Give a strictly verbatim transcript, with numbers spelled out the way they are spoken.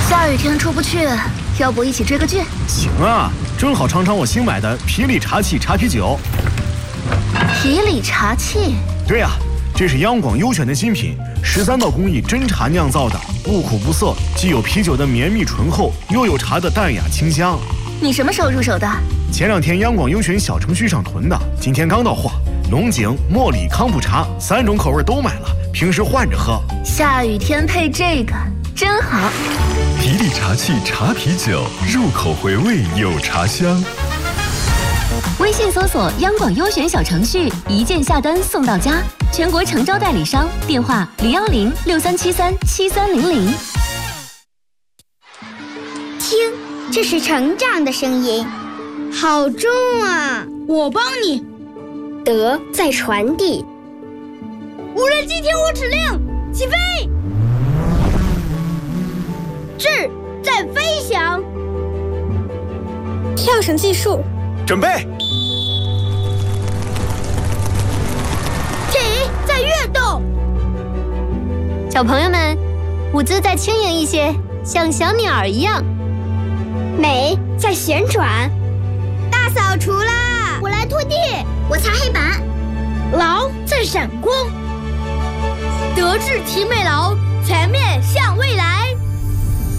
下雨天出不去，要不一起追个剧？ 行啊，正好尝尝我新买的皮里茶器茶啤酒。 皮里茶器？ 对呀、啊，这是央广优选的新品，十三道工艺真茶酿造的，不苦不涩，既有啤酒的绵密醇厚，又有茶的淡雅清香。 你什么时候入手的？ 前两天央广优选小程序上囤的，今天刚到货。龙井、茉莉、康普茶三种口味都买了，平时换着喝。 下雨天配这个真好。 皮里茶器茶啤酒，入口回味有茶香。 微信搜索央广优选小程序，一键下单送到家。全国诚招代理商，电话零幺零六三七三七三零零。 听，这是成长的声音，好重啊！ 我帮你。 德在传递。 无人机听我指令，起飞！智在飞翔。 跳绳计数。 准备。 体在跃动。 小朋友们，舞姿再轻盈一些，像小鸟儿一样。 美在旋转。大扫除啦！ 我来拖地。 我擦黑板。 劳在闪光。德智体美劳，全面向未来。